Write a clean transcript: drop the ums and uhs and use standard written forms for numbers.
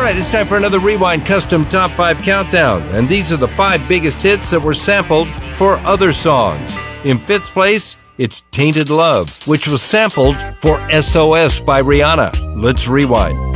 right, it's time for another Rewind Custom Top 5 Countdown. And these are the 5 biggest hits that were sampled for other songs. In 5th place, it's Tainted Love, which was sampled for SOS by Rihanna. Let's rewind.